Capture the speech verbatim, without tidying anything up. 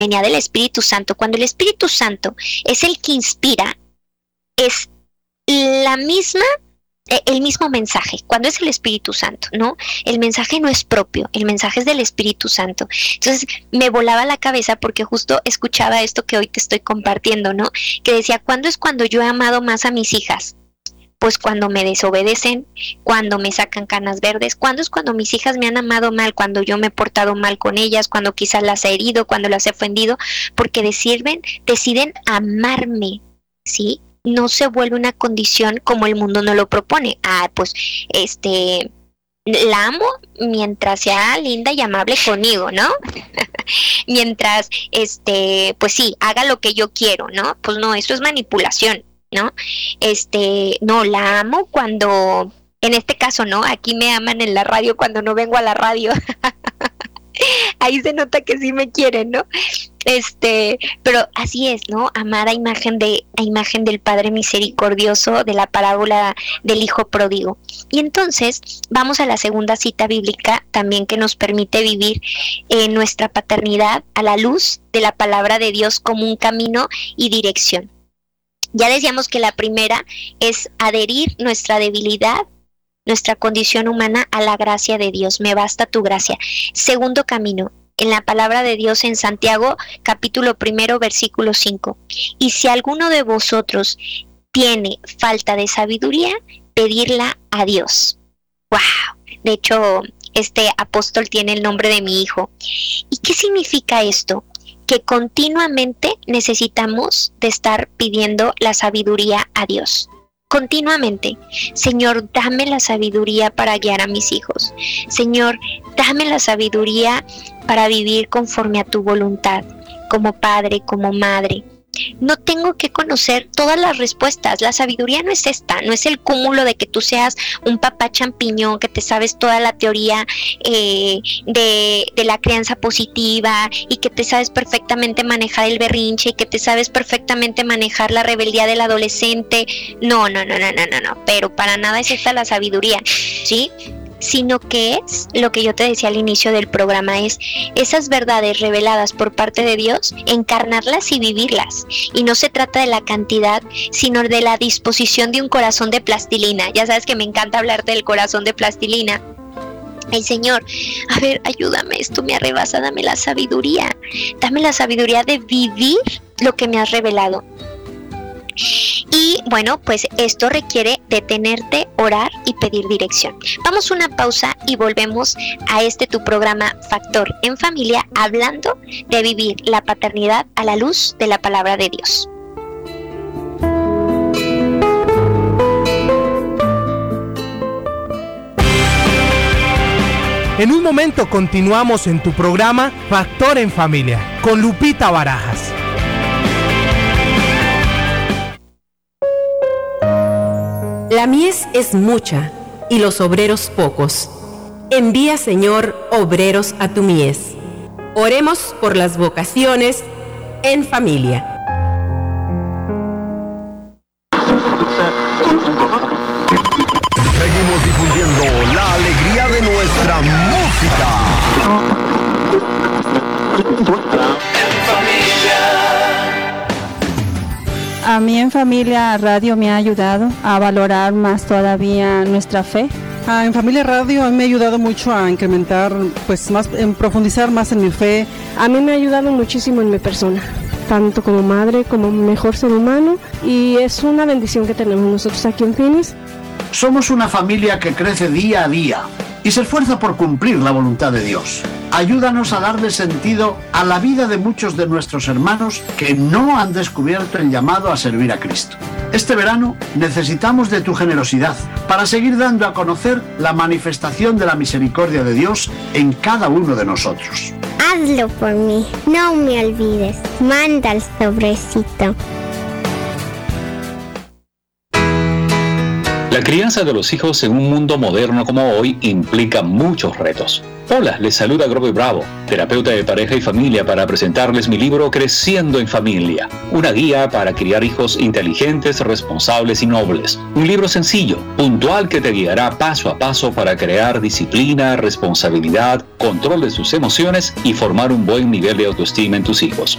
venía del Espíritu Santo. Cuando el Espíritu Santo es el que inspira, es la misma, el mismo mensaje. Cuando es el Espíritu Santo, ¿no? El mensaje no es propio, el mensaje es del Espíritu Santo. Entonces me volaba la cabeza porque justo escuchaba esto que hoy te estoy compartiendo, ¿no? Que decía, ¿cuándo es cuando yo he amado más a mis hijas? Pues cuando me desobedecen, cuando me sacan canas verdes. ¿Cuándo es cuando mis hijas me han amado mal? Cuando yo me he portado mal con ellas, cuando quizás las he herido, cuando las he ofendido, porque deciden, deciden amarme, ¿sí? No se vuelve una condición como el mundo no lo propone. Ah, pues, este, la amo mientras sea linda y amable conmigo, ¿no? Mientras, este, pues sí, haga lo que yo quiero, ¿no? Pues no, eso es manipulación, ¿no? Este, no, la amo cuando, en este caso, ¿no? Aquí me aman en la radio cuando no vengo a la radio. Ahí se nota que sí me quieren, ¿no? Este, pero así es, ¿no? Amar a imagen de, a imagen del Padre misericordioso, de la parábola del Hijo pródigo. Y entonces, vamos a la segunda cita bíblica también que nos permite vivir eh, nuestra paternidad a la luz de la palabra de Dios como un camino y dirección. Ya decíamos que la primera es adherir nuestra debilidad, nuestra condición humana a la gracia de Dios. Me basta tu gracia. Segundo camino, en la palabra de Dios en Santiago, capítulo primero, versículo cinco. Y si alguno de vosotros tiene falta de sabiduría, pedirla a Dios. ¡Wow! De hecho, este apóstol tiene el nombre de mi hijo. ¿Y qué significa esto? Que continuamente necesitamos de estar pidiendo la sabiduría a Dios. Continuamente, Señor, dame la sabiduría para guiar a mis hijos. Señor, dame la sabiduría para vivir conforme a tu voluntad, como padre, como madre. No tengo que conocer todas las respuestas. La sabiduría no es esta, no es el cúmulo de que tú seas un papá champiñón, que te sabes toda la teoría eh, de, de la crianza positiva y que te sabes perfectamente manejar el berrinche y que te sabes perfectamente manejar la rebeldía del adolescente. No, no, no, no, no, no, no, pero para nada es esta la sabiduría, ¿sí? Sino que es lo que yo te decía al inicio del programa, es esas verdades reveladas por parte de Dios, encarnarlas y vivirlas. Y no se trata de la cantidad, sino de la disposición de un corazón de plastilina. Ya sabes que me encanta hablarte del corazón de plastilina. Ay, Señor, a ver, ayúdame, esto me arrebasa, dame la sabiduría. Dame la sabiduría de vivir lo que me has revelado. Y bueno, pues esto requiere detenerte, orar y pedir dirección. Vamos a una pausa y volvemos a este tu programa Factor en Familia, hablando de vivir la paternidad a la luz de la palabra de Dios. En un momento continuamos en tu programa Factor en Familia con Lupita Barajas. La mies es mucha y los obreros pocos. Envía, Señor, obreros a tu mies. Oremos por las vocaciones en familia. Seguimos difundiendo la alegría de nuestra música. A mí en Familia Radio me ha ayudado a valorar más todavía nuestra fe. Ah, en Familia Radio me ha ayudado mucho a incrementar, pues más, en profundizar más en mi fe. A mí me ha ayudado muchísimo en mi persona, tanto como madre como mejor ser humano, y es una bendición que tenemos nosotros aquí en Finis. Somos una familia que crece día a día y se esfuerza por cumplir la voluntad de Dios. Ayúdanos a darle sentido a la vida de muchos de nuestros hermanos que no han descubierto el llamado a servir a Cristo. Este verano necesitamos de tu generosidad para seguir dando a conocer la manifestación de la misericordia de Dios en cada uno de nosotros. Hazlo por mí, no me olvides. Manda el sobrecito. La La crianza de los hijos en un mundo moderno como hoy implica muchos retos. Hola, les saluda Grover Bravo, terapeuta de pareja y familia, para presentarles mi libro Creciendo en Familia, una guía para criar hijos inteligentes, responsables y nobles. Un libro sencillo, puntual, que te guiará paso a paso para crear disciplina, responsabilidad, control de sus emociones y formar un buen nivel de autoestima en tus hijos.